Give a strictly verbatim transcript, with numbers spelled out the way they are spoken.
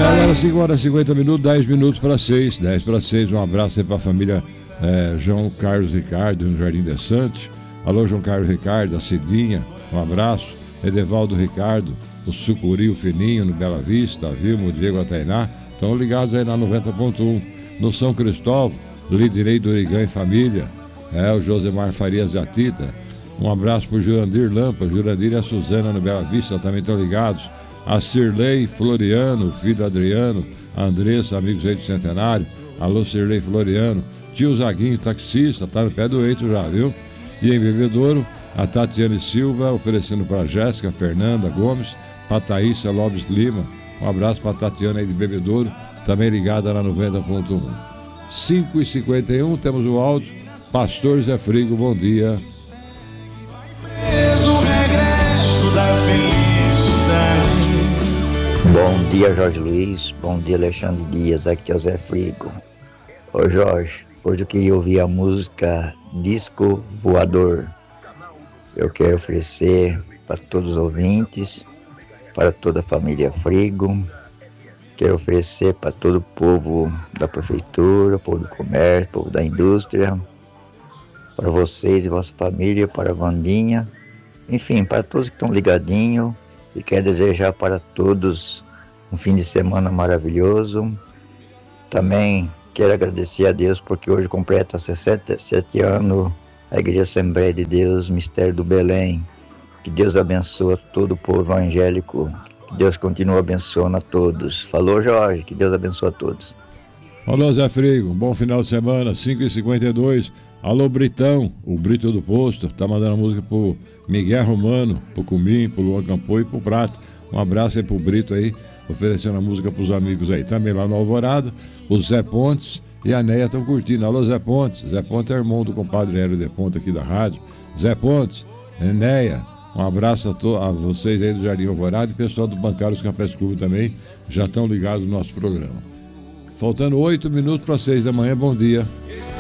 Agora cinco horas e cinquenta minutos, dez minutos para seis, dez para seis. Um abraço aí para a família é, João Carlos Ricardo, no Jardim de Santos. Alô, João Carlos Ricardo, a Cidinha, um abraço. Edevaldo Ricardo, o Sucuri, o Fininho, no Bela Vista, a Vilma, o Diego, a Tainá. Estão ligados aí na noventa ponto um. No São Cristóvão, Lidirei do Origã e família. É, o Josemar Farias de Atita. Um abraço para o Jurandir Lampa, Jurandir e a Suzana no Bela Vista, também estão ligados. A Cirlei Floriano, o filho Adriano, a Andressa, amigos aí do Centenário. Alô, Cirlei Floriano. Tio Zaguinho, taxista, tá no pé do eito já, viu? E em Bebedouro, a Tatiane Silva, oferecendo para a Jéssica, Fernanda Gomes, para a Thaísa Lopes Lima. Um abraço para a Tatiana aí de Bebedouro, também ligada na noventa ponto um. cinco e cinquenta e um, temos o áudio. Pastor Zé Frigo, bom dia. Bom dia, Jorge Luiz. Bom dia, Alexandre Dias. Aqui é o Zé Frigo. Ô Jorge, hoje eu queria ouvir a música Disco Voador. Eu quero oferecer para todos os ouvintes, para toda a família Frigo. Quero oferecer para todo o povo da prefeitura, povo do comércio, povo da indústria, para vocês e vossa família, para a Vandinha, enfim, para todos que estão ligadinhos. E quero desejar para todos um fim de semana maravilhoso. Também quero agradecer a Deus porque hoje completa sessenta e sete anos a Igreja Assembleia de Deus, Mistério do Belém. Que Deus abençoe todo o povo evangélico. Que Deus continue abençoando a todos. Falou, Jorge, que Deus abençoe a todos. Alô, Zé Frigo, bom final de semana, cinco e cinquenta e dois. Alô, Britão, o Brito do Posto, tá mandando música pro Miguel Romano, pro Cumim, pro Luan Campo e pro Prato. Um abraço aí pro Brito aí, oferecendo a música pros amigos aí. Também lá no Alvorada, o Zé Pontes e a Neia estão curtindo. Alô, Zé Pontes. Zé Pontes é irmão do compadre Hélio de Ponte aqui da rádio. Zé Pontes, Neia, um abraço a, to- a vocês aí do Jardim Alvorada e pessoal do Bancários Cafés Clube também, já estão ligados no nosso programa. Faltando oito minutos para seis da manhã, bom dia.